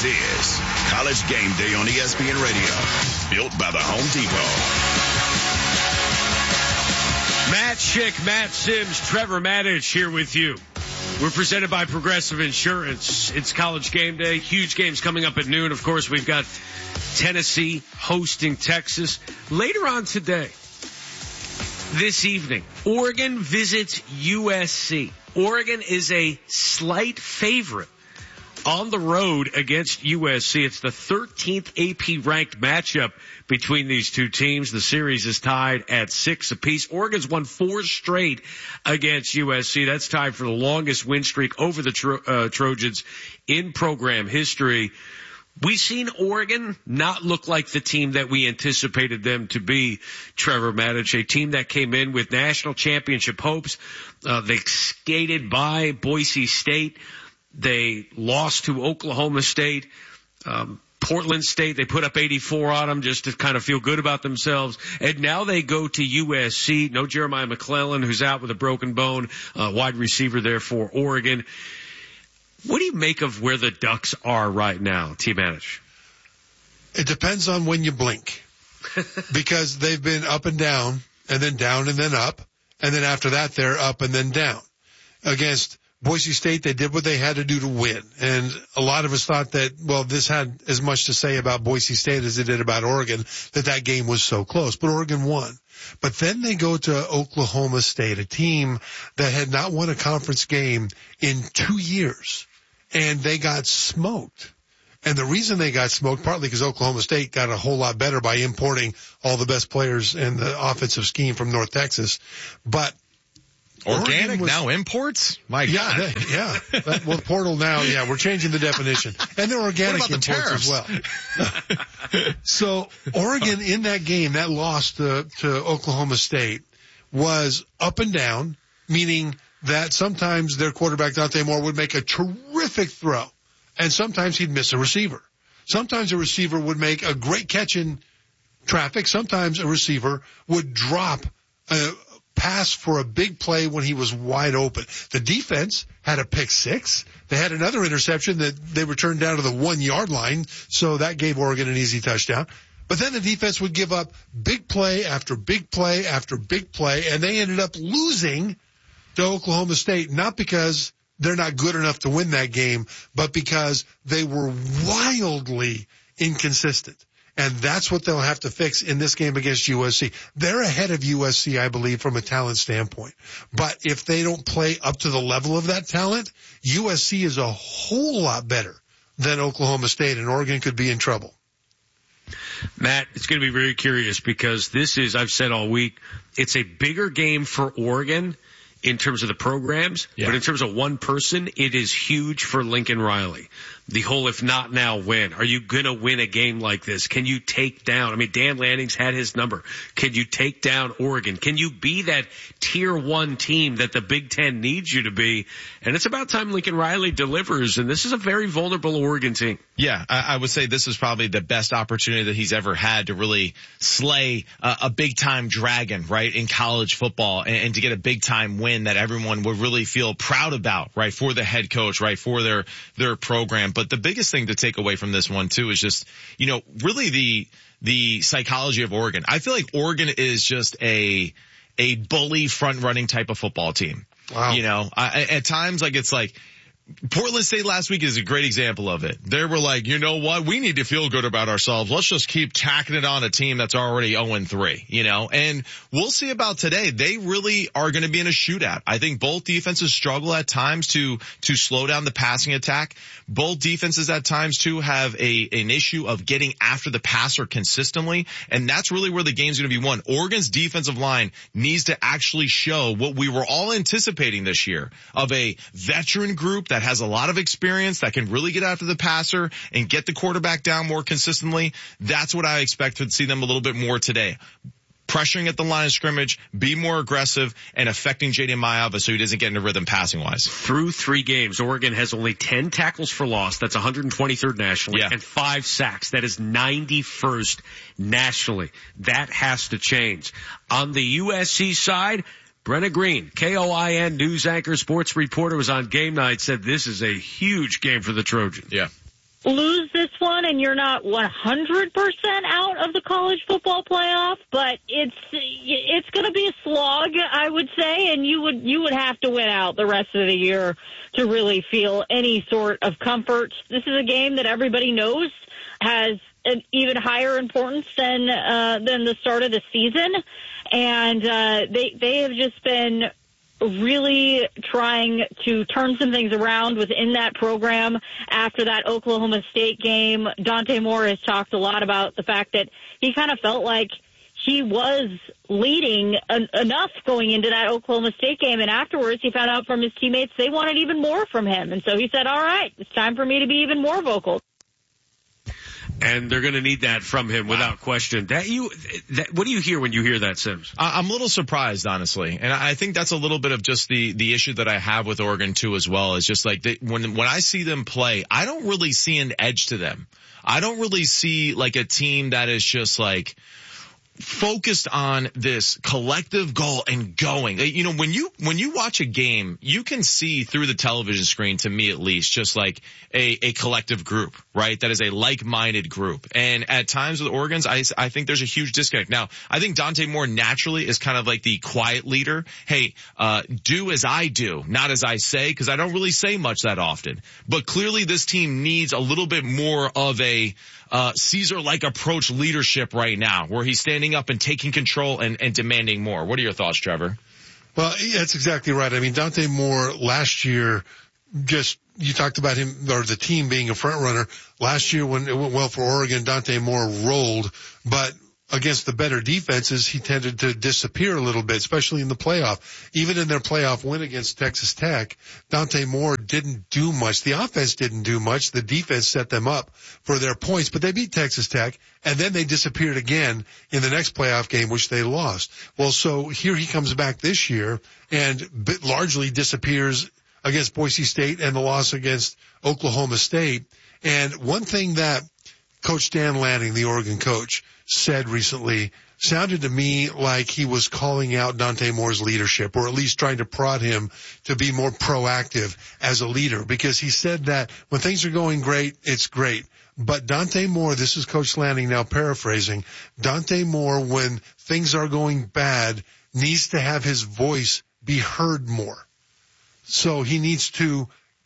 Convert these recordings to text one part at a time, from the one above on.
This is College Game Day on ESPN Radio, built by the Home Depot. Matt Schick, Matt Sims, Trevor Maddich here with you. We're presented by Progressive Insurance. It's College Game Day. Huge games coming up at noon. Of course, we've got Tennessee hosting Texas. Later on today, this evening, Oregon visits USC. Oregon is a slight favorite on the road against USC. It's the 13th AP ranked matchup between these two teams. The series is tied at 6 apiece. Oregon's won 4 straight against USC. That's tied for the longest win streak over the Trojans in program history. We've seen Oregon not look like the team that we anticipated them to be, Trevor Maddich, a team that came in with national championship hopes. They skated by Boise State. They lost to Oklahoma State. Portland State, they put up 84 on them just to kind of feel good about themselves. And now they go to USC. No Jeremiah McClellan, who's out with a broken bone, wide receiver there for Oregon. What do you make of where the Ducks are right now, T. Maddich? It depends on when you blink. Because they've been up and down and then up. And then after that, they're up and then down. Against Boise State, they did what they had to do to win. And a lot of us thought that, well, this had as much to say about Boise State as it did about Oregon, that game was so close. But Oregon won. But then they go to Oklahoma State, a team that had not won a conference game in 2 years. And they got smoked. And the reason they got smoked, partly because Oklahoma State got a whole lot better by importing all the best players in the offensive scheme from North Texas. But organic now imports? My God. Yeah. Well, portal now, yeah, we're changing the definition. And they're organic imports as well. So Oregon in that game, that loss to Oklahoma State, was up and down, meaning that sometimes their quarterback, Dante Moore, would make a terrific throw, and sometimes he'd miss a receiver. Sometimes a receiver would make a great catch in traffic. Sometimes a receiver would drop a pass for a big play when he was wide open. The defense had a pick 6. They had another interception that they returned down to the 1-yard line, so that gave Oregon an easy touchdown. But then the defense would give up big play after big play after big play, and they ended up losing to Oklahoma State, not because they're not good enough to win that game, but because they were wildly inconsistent. And that's what they'll have to fix in this game against USC. They're ahead of USC, I believe, from a talent standpoint. But if they don't play up to the level of that talent, USC is a whole lot better than Oklahoma State, and Oregon could be in trouble. Matt, it's going to be very curious because this is, I've said all week, it's a bigger game for Oregon in terms of the programs, but in terms of one person, it is huge for Lincoln Riley. The whole if not now when. Are you going to win a game like this? Can you take down, Dan Lanning's had his number. Can you take down Oregon? Can you be that tier 1 team that the Big Ten needs you to be? And it's about time Lincoln Riley delivers, and this is a very vulnerable Oregon team. Yeah, I would say this is probably the best opportunity that he's ever had to really slay a big-time dragon, right, in college football and to get a big-time win that everyone would really feel proud about, right, for the head coach, right, for their program. But the biggest thing to take away from this one, too, is just, really the psychology of Oregon. I feel like Oregon is just a bully front-running type of football team. Wow. At times, it's like, Portland State last week is a great example of it. They were like, you know what? We need to feel good about ourselves. Let's just keep tacking it on a team that's already 0-3, and we'll see about today. They really are going to be in a shootout. I think both defenses struggle at times to slow down the passing attack. Both defenses at times too have an issue of getting after the passer consistently. And that's really where the game's going to be won. Oregon's defensive line needs to actually show what we were all anticipating this year of a veteran group that has a lot of experience, that can really get after the passer and get the quarterback down more consistently. That's what I expect to see them a little bit more today. Pressuring at the line of scrimmage, be more aggressive, and affecting J.D. Mayava so he doesn't get into rhythm passing-wise. Through 3 games, Oregon has only 10 tackles for loss. That's 123rd nationally, and 5 sacks. That is 91st nationally. That has to change. On the USC side, Brenna Green, KOIN news anchor, sports reporter, was on game night, said this is a huge game for the Trojans. Yeah. lose this one and you're not 100% out of the college football playoff, but it's going to be a slog, I would say, and you would have to win out the rest of the year to really feel any sort of comfort. This is a game that everybody knows has an even higher importance than the start of the season, and they have just been really trying to turn some things around within that program after that Oklahoma State game. Dante Moore has talked a lot about the fact that he kind of felt like he was leading enough going into that Oklahoma State game, and afterwards he found out from his teammates they wanted even more from him. And so he said, all right, it's time for me to be even more vocal. And they're going to need that from him without question. What do you hear when you hear that, Sims? I'm a little surprised, honestly. And I think that's a little bit of just the issue that I have with Oregon too as well. Is just like when I see them play, I don't really see an edge to them. I don't really see like a team that is just like focused on this collective goal and going. You know, when you watch a game, you can see through the television screen, to me at least, just like a collective group, right? That is a like-minded group. And at times with Oregon's, I think there's a huge disconnect. Now, I think Dante Moore naturally is kind of like the quiet leader. Hey, do as I do, not as I say, because I don't really say much that often. But clearly this team needs a little bit more of a Caesar-like approach leadership right now, where he's standing up and taking control and demanding more. What are your thoughts, Trevor? Well, that's exactly right. I mean, Dante Moore last year, you talked about him or the team being a front runner. Last year when it went well for Oregon, Dante Moore rolled, but against the better defenses, he tended to disappear a little bit, especially in the playoff. Even in their playoff win against Texas Tech, Dante Moore didn't do much. The offense didn't do much. The defense set them up for their points, but they beat Texas Tech, and then they disappeared again in the next playoff game, which they lost. Well, so here he comes back this year and largely disappears against Boise State and the loss against Oklahoma State. And one thing that Coach Dan Lanning, the Oregon coach, said recently sounded to me like he was calling out Dante Moore's leadership, or at least trying to prod him to be more proactive as a leader, because he said that when things are going great, it's great. But Dante Moore, this is Coach Lanning now paraphrasing, Dante Moore, when things are going bad, needs to have his voice be heard more. So he needs to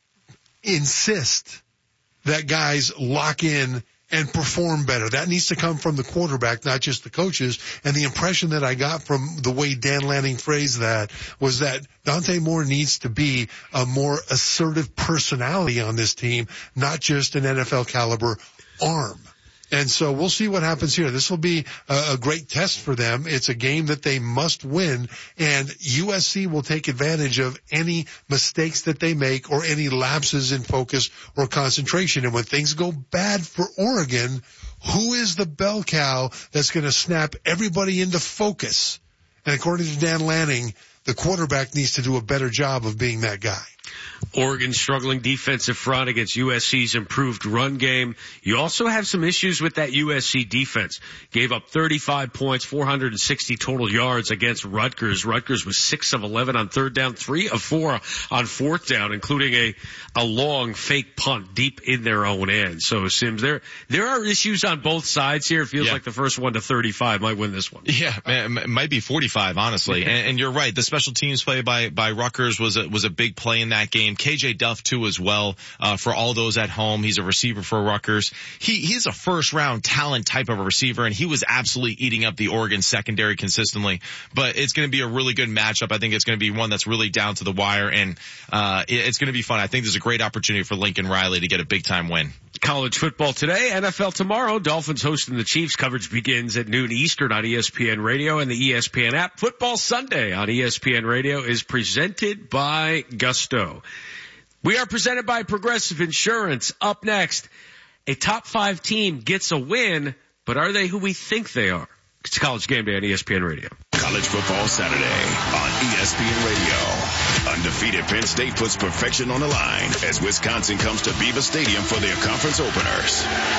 insist that guys lock in and perform better. That needs to come from the quarterback, not just the coaches. And the impression that I got from the way Dan Lanning phrased that was that Dante Moore needs to be a more assertive personality on this team, not just an NFL caliber arm. And so we'll see what happens here. This will be a great test for them. It's a game that they must win, and USC will take advantage of any mistakes that they make or any lapses in focus or concentration. And when things go bad for Oregon, who is the bell cow that's going to snap everybody into focus? And according to Dan Lanning, the quarterback needs to do a better job of being that guy. Oregon's struggling defensive front against USC's improved run game. You also have some issues with that USC defense. Gave up 35 points, 460 total yards against Rutgers. Rutgers was 6 of 11 on third down, 3 of 4 on fourth down, including a long fake punt deep in their own end. So, Sims, there are issues on both sides here. It feels like the first one to 35 might win this one. Yeah, it might be 45, honestly. And you're right. The special teams play by Rutgers was a big play in that game. KJ Duff too as well, for all those at home. He's a receiver for Rutgers. He's a first round talent type of a receiver, and he was absolutely eating up the Oregon secondary consistently. But it's going to be a really good matchup. I think it's going to be one that's really down to the wire, and it's going to be fun. I think there's a great opportunity for Lincoln Riley to get a big time win. College football today, NFL tomorrow. Dolphins hosting the Chiefs. Coverage begins at noon Eastern on ESPN Radio and the ESPN app. Football Sunday on ESPN Radio is presented by Gusto. We are presented by Progressive Insurance. Up next, a top 5 team gets a win, but are they who we think they are? It's College Game Day on ESPN Radio. College Football Saturday on ESPN Radio. Undefeated Penn State puts perfection on the line as Wisconsin comes to Beaver Stadium for their conference openers.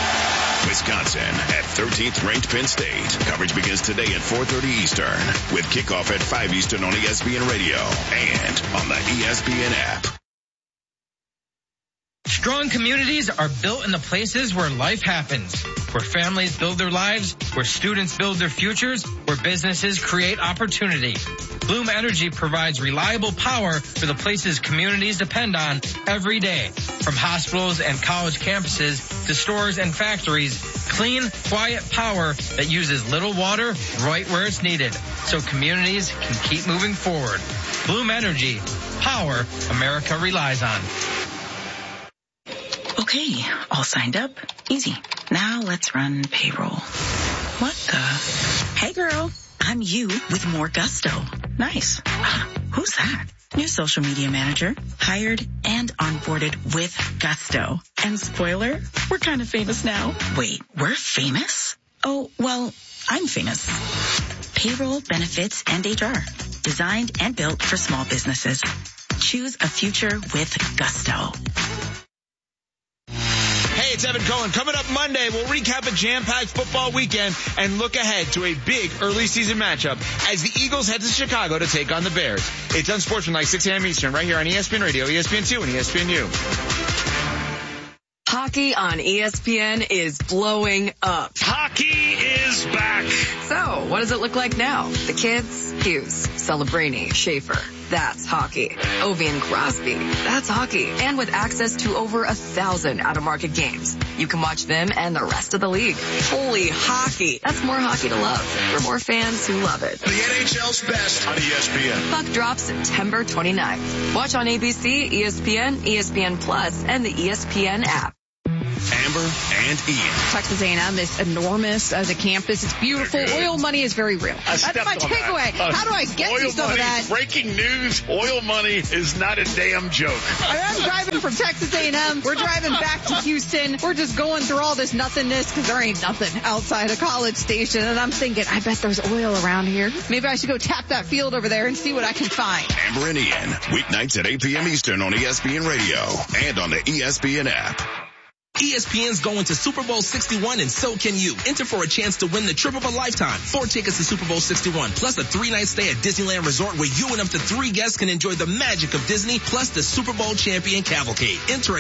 Wisconsin at 13th ranked Penn State. Coverage begins today at 4:30 Eastern with kickoff at 5 Eastern on ESPN Radio and on the ESPN app. Strong communities are built in the places where life happens, where families build their lives, where students build their futures, where businesses create opportunity. Bloom Energy provides reliable power for the places communities depend on every day. From hospitals and college campuses to stores and factories, clean, quiet power that uses little water right where it's needed, so communities can keep moving forward. Bloom Energy, power America relies on. Okay, all signed up. Easy. Now let's run payroll. What the? Hey girl, I'm you with more gusto. Nice. Who's that? New social media manager, hired and onboarded with gusto. And spoiler, we're kind of famous now. Wait, we're famous? Oh, well, I'm famous. Payroll, benefits, and HR. Designed and built for small businesses. Choose a future with gusto. Hey, it's Evan Cohen. Coming up Monday, we'll recap a jam-packed football weekend and look ahead to a big early season matchup as the Eagles head to Chicago to take on the Bears. It's Unsportsmanlike, 6 a.m. Eastern, right here on ESPN Radio, ESPN2, and ESPNU. Hockey on ESPN is blowing up. Hockey is back. So, what does it look like now? The kids? Hughes, Celebrini, Schaefer. That's hockey. Ovi and Crosby. That's hockey. And with access to over 1,000 out-of-market games, you can watch them and the rest of the league. Holy hockey. That's more hockey to love for more fans who love it. The NHL's best on ESPN. Puck drops September 29th. Watch on ABC, ESPN, ESPN Plus, and the ESPN app. Amber and Ian. Texas A&M is enormous as a campus. It's beautiful. Oil money is very real. That's my takeaway. How do I get you some of that? Breaking news, oil money is not a damn joke. I'm driving from Texas A&M. We're driving back to Houston. We're just going through all this nothingness because there ain't nothing outside of College Station. And I'm thinking, I bet there's oil around here. Maybe I should go tap that field over there and see what I can find. Amber and Ian, weeknights at 8 p.m. Eastern on ESPN Radio and on the ESPN app. ESPN's going to Super Bowl 61 and so can you. Enter for a chance to win the trip of a lifetime. 4 tickets to Super Bowl 61 plus a 3-night stay at Disneyland Resort where you and up to 3 guests can enjoy the magic of Disney plus the Super Bowl champion cavalcade. Enter at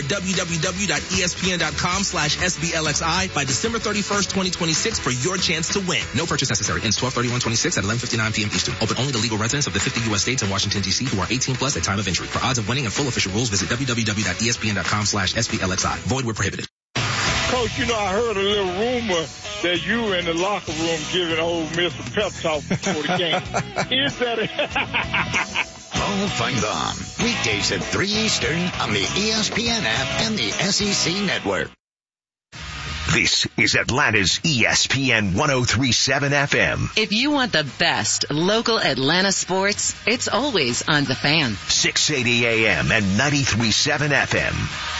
www.espn.com/SBLXI by December 31st, 2026 for your chance to win. No purchase necessary. Ends 12/31/26 at 11:59 p.m. Eastern. Open only to legal residents of the 50 U.S. states and Washington, D.C. who are 18 plus at time of entry. For odds of winning and full official rules, visit www.espn.com/SBLXI. Void where prohibited. Coach, you know, I heard a little rumor that you were in the locker room giving Ole Miss a pep talk before the game. Is that it? All find on. Weekdays at 3 Eastern on the ESPN app and the SEC network. This is Atlanta's ESPN 103.7 FM. If you want the best local Atlanta sports, it's always on The Fan. 680 AM and 93.7 FM.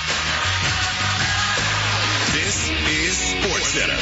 This is SportsCenter.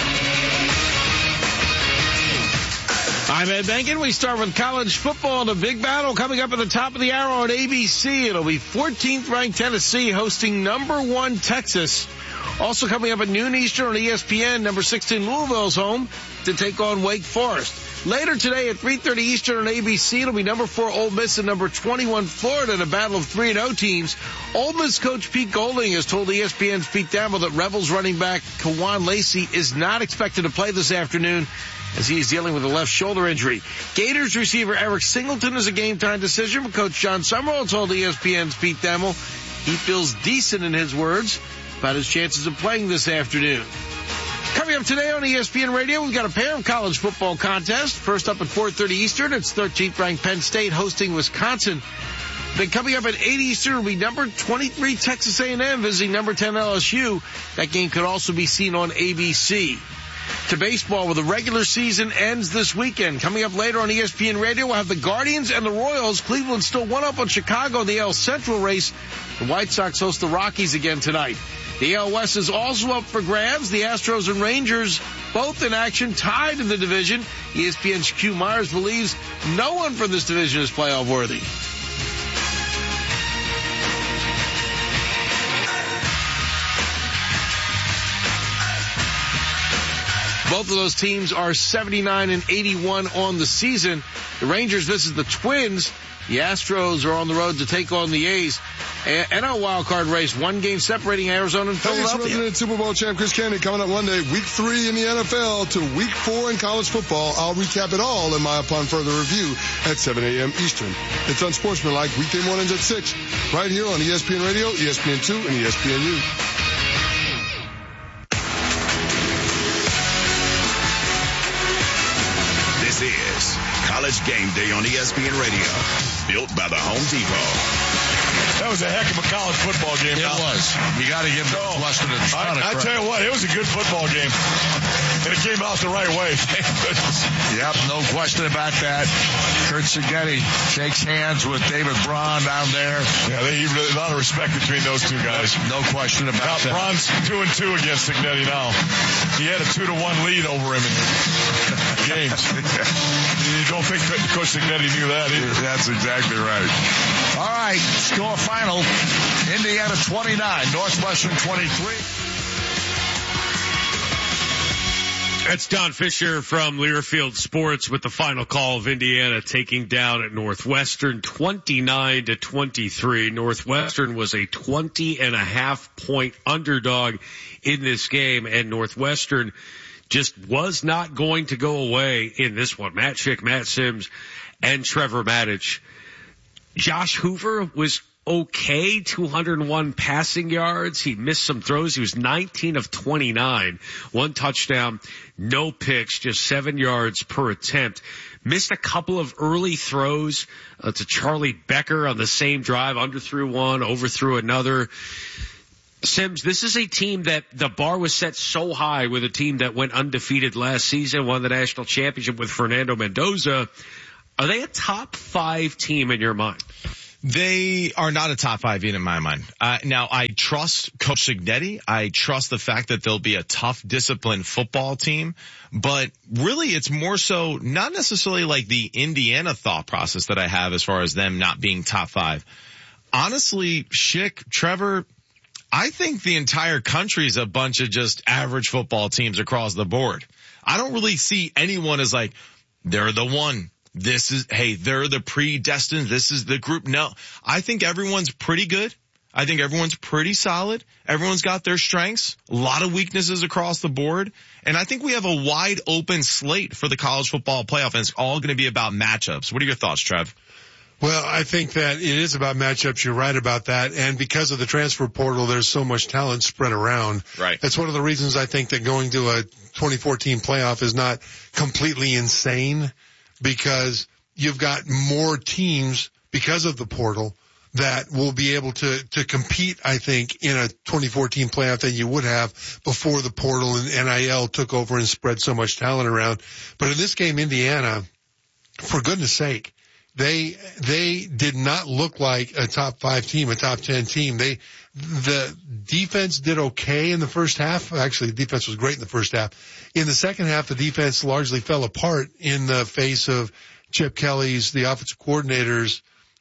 I'm Ed Benkin. We start with college football and a big battle coming up at the top of the hour on ABC. It'll be 14th ranked Tennessee hosting number 1 Texas. Also coming up at noon Eastern on ESPN, number 16 Louisville's home to take on Wake Forest. Later today at 3:30 Eastern on ABC, it'll be number 4 Ole Miss and number 21 Florida in a battle of 3-0 teams. Ole Miss coach Pete Golding has told ESPN's Pete Thamel that Rebels running back Kawan Lacey is not expected to play this afternoon as he is dealing with a left shoulder injury. Gators receiver Eric Singleton is a game-time decision, but Coach John Summerall told ESPN's Pete Thamel he feels decent, in his words, about his chances of playing this afternoon. Coming up today on ESPN Radio, we've got a pair of college football contests. First up at 4:30 Eastern, it's 13th ranked Penn State hosting Wisconsin. Then coming up at 8 Eastern will be number 23 Texas A&M visiting number 10 LSU. That game could also be seen on ABC. To baseball, where the regular season ends this weekend. Coming up later on ESPN Radio, we'll have the Guardians and the Royals. Cleveland still 1-up on Chicago in the AL Central race. The White Sox host the Rockies again tonight. The AL West is also up for grabs. The Astros and Rangers both in action, tied in the division. ESPN's Q Myers believes no one from this division is playoff worthy. Both of those teams are 79 and 81 on the season. The Rangers visit the Twins. The Astros are on the road to take on the A's. NL wildcard race, one game separating Arizona and Philadelphia. Thanks, Resident Super Bowl champ Chris Candy. Coming up Monday, week 3 in the NFL to week 4 in college football. I'll recap it all in my Upon Further Review at 7 a.m. Eastern. It's Unsportsmanlike, weekday mornings at 6, right here on ESPN Radio, ESPN2, and ESPNU. This is College Game Day on ESPN Radio, built by the Home Depot. That was a heck of a college football game. It was. You got to give Northwestern a ton of credit. I tell you what, it was a good football game. And it came out the right way. Yep, no question about that. Kurt Signetti shakes hands with David Braun down there. Yeah, a lot of respect between those two guys. No question about that. Braun's 2-2 against Signetti now. He had a 2-1 lead over him in games. You don't think that Coach Signetti knew that either. That's exactly right. All right, score final. Indiana 29, Northwestern 23. That's Don Fisher from Learfield Sports with the final call of Indiana taking down at Northwestern 29-23. Northwestern was a 20.5-point underdog in this game, and Northwestern just was not going to go away in this one. Matt Schick, Matt Sims, and Trevor Matich. Josh Hoover was okay, 201 passing yards. He missed some throws. He was 19 of 29. 1 touchdown, no picks, just 7 yards per attempt. Missed a couple of early throws to Charlie Becker on the same drive. Underthrew one, overthrew another. Sims, this is a team that the bar was set so high with a team that went undefeated last season, won the national championship with Fernando Mendoza. Are they a top 5 team in your mind? They are not a top 5 in my mind. Now, I trust Coach Signetti. I trust the fact that they'll be a tough, disciplined football team. But really, it's more so not necessarily like the Indiana thought process that I have as far as them not being top 5. Honestly, Schick, Trevor, I think the entire country is a bunch of just average football teams across the board. I don't really see anyone as like, they're the one. They're the predestined. This is the group. No, I think everyone's pretty good. I think everyone's pretty solid. Everyone's got their strengths, a lot of weaknesses across the board. And I think we have a wide open slate for the college football playoff, and it's all going to be about matchups. What are your thoughts, Trev? Well, I think that it is about matchups. You're right about that. And because of the transfer portal, there's so much talent spread around. Right. That's one of the reasons I think that going to a 2014 playoff is not completely insane, because you've got more teams because of the portal that will be able to compete, I think, in a 2014 playoff than you would have before the portal and NIL took over and spread so much talent around. But in this game, Indiana, for goodness sake, they did not look like a top 5 team, a top 10 team. The defense did okay in the first half. Actually, the defense was great in the first half. In the second half, the defense largely fell apart in the face of Chip Kelly's, the offensive coordinator's,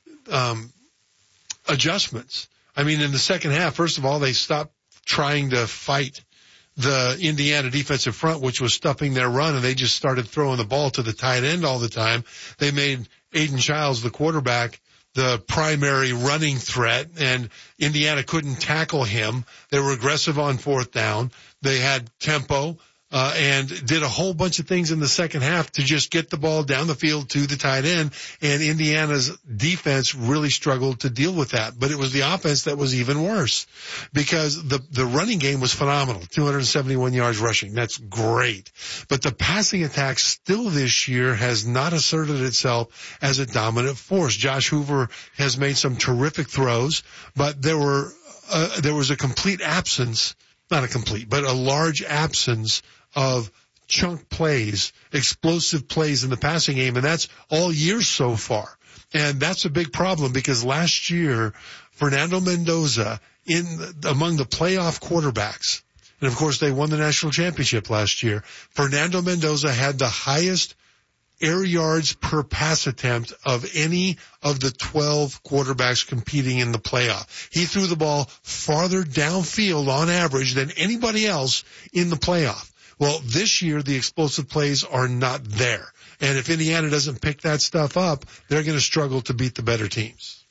adjustments. I mean, in the second half, first of all, they stopped trying to fight the Indiana defensive front, which was stuffing their run, and they just started throwing the ball to the tight end all the time. They made Aiden Childs, the quarterback, the primary running threat, and Indiana couldn't tackle him. They were aggressive on 4th down. They had tempo, and did a whole bunch of things in the second half to just get the ball down the field to the tight end. And Indiana's defense really struggled to deal with that. But it was the offense that was even worse, because the running game was phenomenal. 271 yards rushing. That's great. But the passing attack still this year has not asserted itself as a dominant force. Josh Hoover has made some terrific throws, but there was a complete absence, not a complete, but a large absence of chunk plays, explosive plays in the passing game, and that's all year so far. And that's a big problem, because last year, Fernando Mendoza, among the playoff quarterbacks, and of course they won the national championship last year, Fernando Mendoza had the highest air yards per pass attempt of any of the 12 quarterbacks competing in the playoff. He threw the ball farther downfield on average than anybody else in the playoff. Well, this year the explosive plays are not there. And if Indiana doesn't pick that stuff up, they're going to struggle to beat the better teams.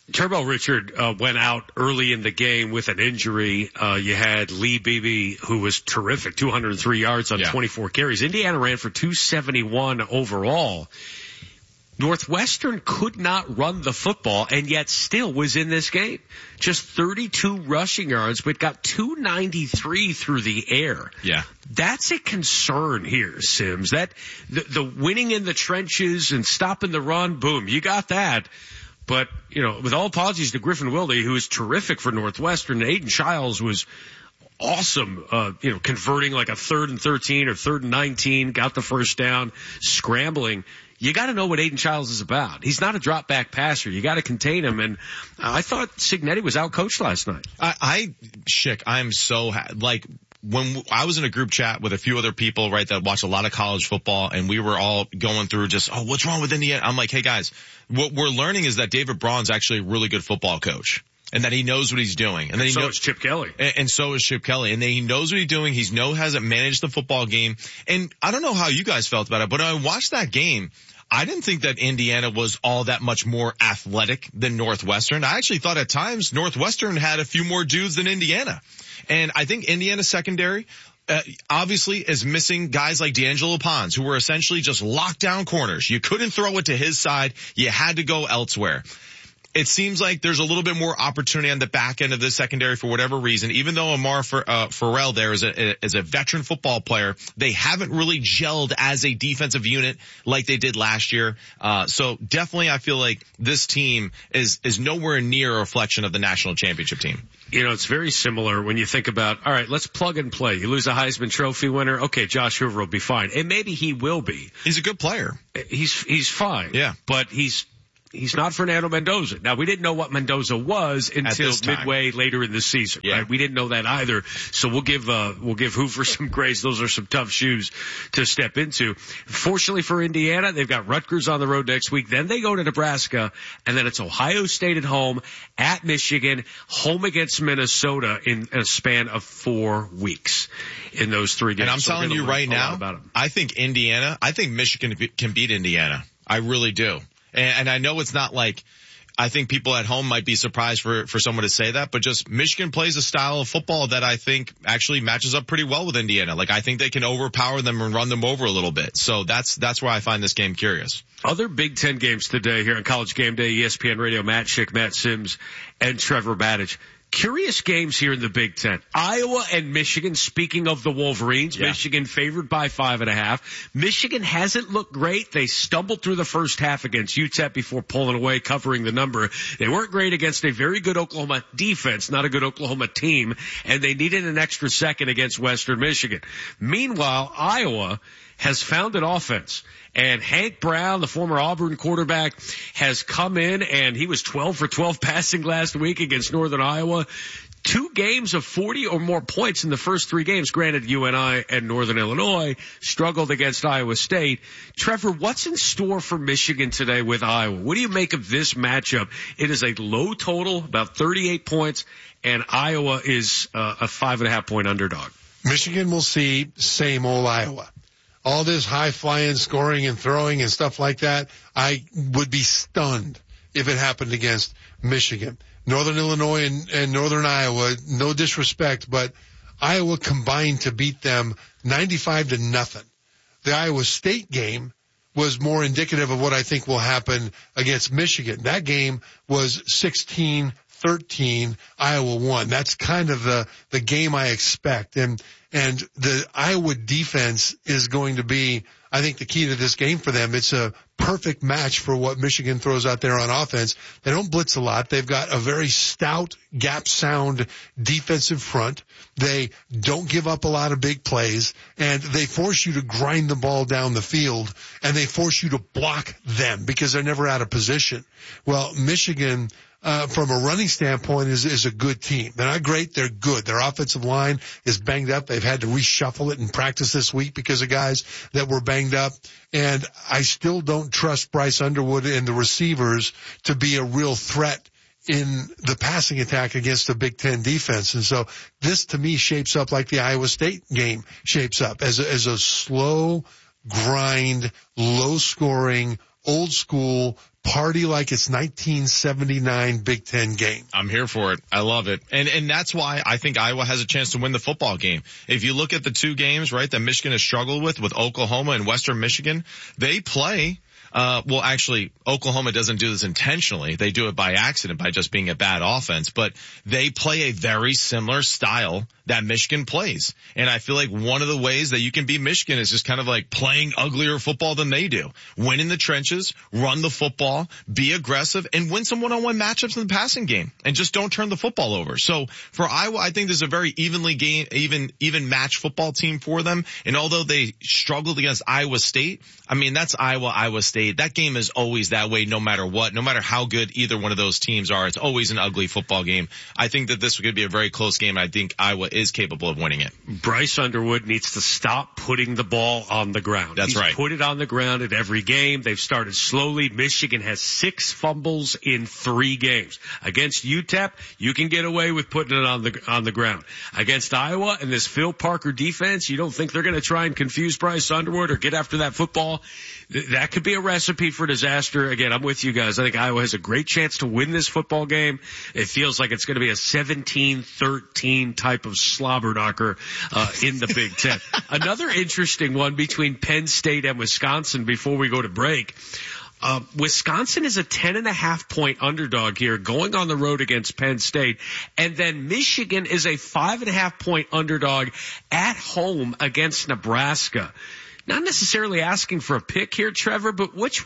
Turbo Richard went out early in the game with an injury. You had Lee Beebe, who was terrific, 203 yards on 24 carries. Indiana ran for 271 overall. Northwestern could not run the football and yet still was in this game. Just 32 rushing yards, but got 293 through the air. Yeah. That's a concern here, Sims. That the winning in the trenches and stopping the run, boom, you got that. But, with all apologies to Griffin Wilde, who was terrific for Northwestern, Aiden Childs was awesome, converting like a 3rd and 13 or 3rd and 19, got the first down, scrambling. You got to know what Aiden Childs is about. He's not a drop back passer. You got to contain him. And I thought Cignetti was out coached last night. I'm so when I was in a group chat with a few other people, right, that watch a lot of college football, and we were all going through just, what's wrong with Indiana? I'm like, hey guys, what we're learning is that David Braun's actually a really good football coach. And that he knows what he's doing. And then so is Chip Kelly. And so is Chip Kelly. And then he knows what he's doing. Hasn't managed the football game. And I don't know how you guys felt about it, but when I watched that game, I didn't think that Indiana was all that much more athletic than Northwestern. I actually thought at times Northwestern had a few more dudes than Indiana. And I think Indiana's secondary, obviously is missing guys like D'Angelo Pons, who were essentially just lockdown corners. You couldn't throw it to his side. You had to go elsewhere. It seems like there's a little bit more opportunity on the back end of the secondary for whatever reason. Even though Amar Farrell there is a veteran football player, they haven't really gelled as a defensive unit like they did last year. So definitely I feel like this team is nowhere near a reflection of the national championship team. It's very similar when you think about, all right, let's plug and play. You lose a Heisman Trophy winner. Okay, Josh Hoover will be fine. And maybe he will be. He's a good player. He's fine. Yeah. But he's not Fernando Mendoza. Now, we didn't know what Mendoza was until midway later in the season, right? We didn't know that either. So we'll give Hoover some grace. Those are some tough shoes to step into. Fortunately for Indiana, they've got Rutgers on the road next week. Then they go to Nebraska, and then it's Ohio State at home, at Michigan, home against Minnesota in a span of 4 weeks in those 3 games. And I'm telling you right now, I think Michigan can beat Indiana. I really do. And I know it's not like, I think people at home might be surprised for someone to say that, but just Michigan plays a style of football that I think actually matches up pretty well with Indiana. Like, I think they can overpower them and run them over a little bit. So that's why I find this game curious. Other Big Ten games today here on College Game Day, ESPN Radio, Matt Schick, Matt Sims, and Trevor Matich. Curious games here in the Big Ten. Iowa and Michigan, speaking of the Wolverines, Michigan favored by 5.5. Michigan hasn't looked great. They stumbled through the first half against UTEP before pulling away, covering the number. They weren't great against a very good Oklahoma defense, not a good Oklahoma team, and they needed an extra second against Western Michigan. Meanwhile, Iowa has found an offense. And Hank Brown, the former Auburn quarterback, has come in, and he was 12 for 12 passing last week against Northern Iowa. 2 games of 40 or more points in the first 3 games. Granted, UNI and Northern Illinois struggled against Iowa State. Trevor, what's in store for Michigan today with Iowa? What do you make of this matchup? It is a low total, about 38 points, and Iowa is a 5.5 point underdog. Michigan will see same old Iowa. All this high-flying scoring and throwing and stuff like that, I would be stunned if it happened against Michigan. Northern Illinois and Northern Iowa, no disrespect, but Iowa combined to beat them 95-0. The Iowa State game was more indicative of what I think will happen against Michigan. That game was 16-13, Iowa won. That's kind of the game I expect. And the Iowa defense is going to be, I think, the key to this game for them. It's a perfect match for what Michigan throws out there on offense. They don't blitz a lot. They've got a very stout, gap-sound defensive front. They don't give up a lot of big plays, and they force you to grind the ball down the field, and they force you to block them because they're never out of position. Well, Michigan, from a running standpoint, is a good team. They're not great. They're good. Their offensive line is banged up. They've had to reshuffle it in practice this week because of guys that were banged up. And I still don't trust Bryce Underwood and the receivers to be a real threat in the passing attack against the Big Ten defense. And so this, to me, shapes up like the Iowa State game shapes up as a slow grind, low scoring, old school, party like it's 1979 Big Ten game. I'm here for it. I love it. And that's why I think Iowa has a chance to win the football game. If you look at the two games, right, that Michigan has struggled with Oklahoma and Western Michigan, they play well, actually, Oklahoma doesn't do this intentionally. They do it by accident, by just being a bad offense. But they play a very similar style that Michigan plays. And I feel like one of the ways that you can beat Michigan is just kind of like playing uglier football than they do. Win in the trenches, run the football, be aggressive, and win some one-on-one matchups in the passing game. And just don't turn the football over. So for Iowa, I think there's a very even match football team for them. And although they struggled against Iowa State, I mean, that's Iowa State. That game is always that way no matter what. No matter how good either one of those teams are, it's always an ugly football game. I think that this could be a very close game. I think Iowa is capable of winning it. Bryce Underwood needs to stop putting the ball on the ground. That's right. He's put it on the ground at every game. They've started slowly. Michigan has 6 fumbles in 3 games. Against UTEP, you can get away with putting it on the ground. Against Iowa and this Phil Parker defense, you don't think they're going to try and confuse Bryce Underwood or get after that football? That could be a recipe for disaster. Again, I'm with you guys. I think Iowa has a great chance to win this football game. It feels like it's going to be a 17-13 type of slobber knocker in the Big Ten. Another interesting one between Penn State and Wisconsin before we go to break. Wisconsin is a 10.5 point underdog here going on the road against Penn State. And then Michigan is a 5.5 point underdog at home against Nebraska. Not necessarily asking for a pick here, Trevor, but which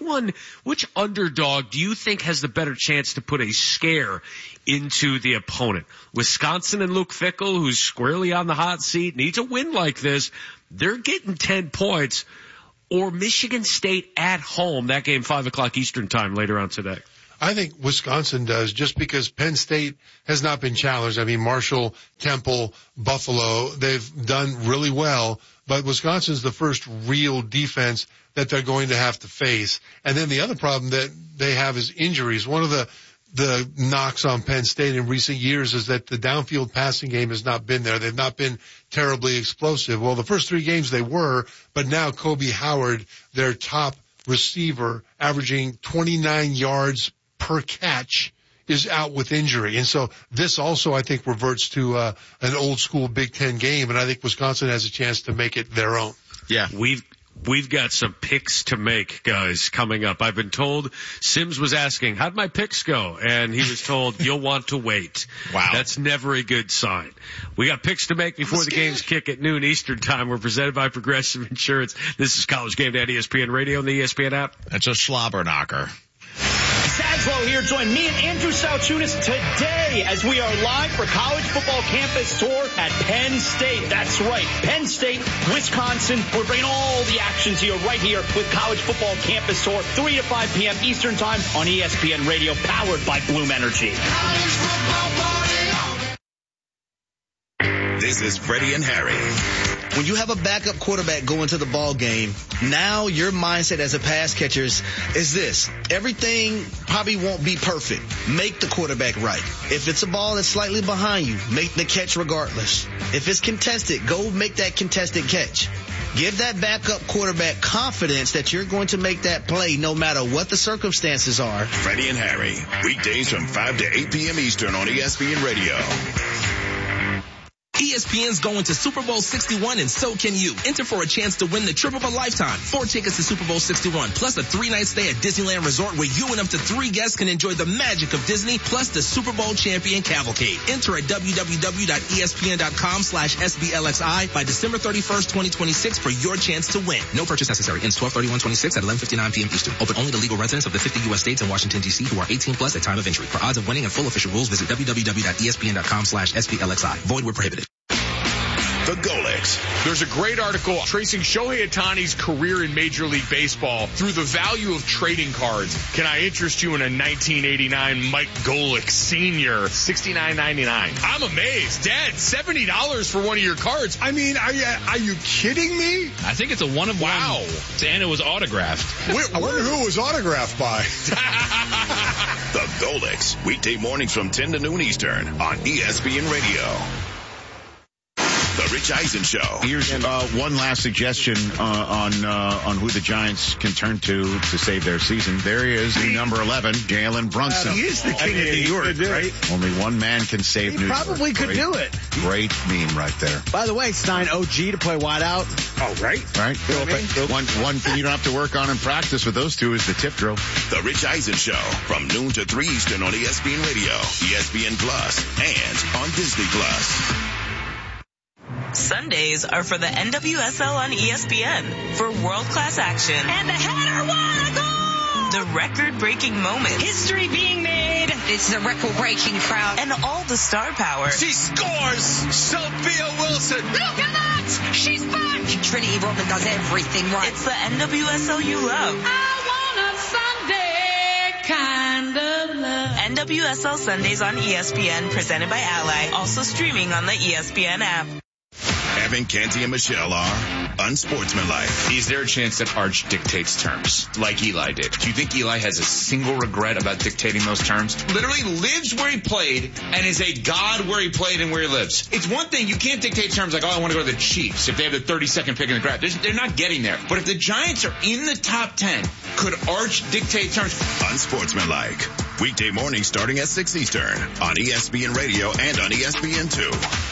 underdog do you think has the better chance to put a scare into the opponent? Wisconsin and Luke Fickell, who's squarely on the hot seat, needs a win like this. They're getting 10 points. Or Michigan State at home, that game 5 o'clock Eastern time later on today. I think Wisconsin does, just because Penn State has not been challenged. I mean, Marshall, Temple, Buffalo, they've done really well, but Wisconsin's the first real defense that they're going to have to face. And then the other problem that they have is injuries. One of the knocks on Penn State in recent years is that the downfield passing game has not been there. They've not been terribly explosive. Well, the first 3 games they were, but now Kobe Howard, their top receiver, averaging 29 yards per catch, is out with injury. And so this also, I think, reverts to an old school Big Ten game, and I think Wisconsin has a chance to make it their own. Yeah, We've got some picks to make, guys, coming up. I've been told, Sims was asking, how'd my picks go? And he was told, you'll want to wait. Wow. That's never a good sign. We got picks to make before the games kick at noon Eastern time. We're presented by Progressive Insurance. This is College Game Day on ESPN Radio and the ESPN app. That's a slobber knocker. Saslow here. Join me and Andrew Salchunas today as we are live for College Football Campus Tour at Penn State. That's right, Penn State, Wisconsin. We're bringing all the action to you right here with College Football Campus Tour, 3 to 5 p.m. Eastern Time on ESPN Radio, powered by Bloom Energy. This is Freddie and Harry. When you have a backup quarterback going to the ball game, now your mindset as a pass catcher is this. Everything probably won't be perfect. Make the quarterback right. If it's a ball that's slightly behind you, make the catch regardless. If it's contested, go make that contested catch. Give that backup quarterback confidence that you're going to make that play no matter what the circumstances are. Freddie and Harry, weekdays from 5 to 8 p.m. Eastern on ESPN Radio. ESPN's going to Super Bowl 61 and so can you. Enter for a chance to win the trip of a lifetime. 4 tickets to Super Bowl 61 plus a 3-night stay at Disneyland Resort where you and up to 3 guests can enjoy the magic of Disney plus the Super Bowl champion cavalcade. Enter at www.espn.com/SBLXI by December 31st, 2026 for your chance to win. No purchase necessary. Ends 12/31/26 at 11:59 p.m. Eastern. Open only to legal residents of the 50 U.S. states and Washington, D.C. who are 18 plus at time of entry. For odds of winning and full official rules, visit www.espn.com/SBLXI. Void where prohibited. The Golics. There's a great article tracing Shohei Ohtani's career in Major League Baseball through the value of trading cards. Can I interest you in a 1989 Mike Golick Sr. $69.99? I'm amazed. Dad, $70 for one of your cards. I mean, are you kidding me? I think it's a one of one. Wow. And it was autographed. I wonder who it was autographed by. The Golics. Weekday mornings from 10 to noon Eastern on ESPN Radio. The Rich Rich Eisen Show. Here's one last suggestion on who the Giants can turn to save their season. There he is, the number 11, Jalen Brunson. He is the king of New York, right? Only one man can save New York. He probably could do it. Great meme right there. By the way, sign OG to play wide out. Oh, right. Right. One thing you don't have to work on in practice with those two is the tip drill. The Rich Eisen Show from noon to 3 Eastern on ESPN Radio, ESPN Plus, and on Disney Plus. Sundays are for the NWSL on ESPN for world-class action. And the header, what a goal! The record-breaking moments. History being made. It's a record-breaking crowd. And all the star power. She scores! Sophia Wilson! Look at that! She's back! Trinity Rodman does everything right. It's the NWSL you love. I want a Sunday kind of love. NWSL Sundays on ESPN, presented by Ally. Also streaming on the ESPN app. Evan, Canty, and Michelle are unsportsmanlike. Is there a chance that Arch dictates terms like Eli did? Do you think Eli has a single regret about dictating those terms? Literally lives where he played and is a god where he played and where he lives. It's one thing, you can't dictate terms like, oh, I want to go to the Chiefs if they have the 32nd pick in the draft. They're not getting there. But if the Giants are in the top 10, could Arch dictate terms? Unsportsmanlike. Weekday morning starting at 6 Eastern on ESPN Radio and on ESPN2.